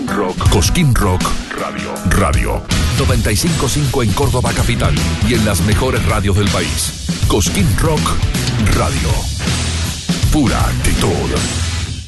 Rock. Cosquín Rock Radio. 95.5 en Córdoba capital y en las mejores radios del país. Cosquín Rock Radio. Pura actitud.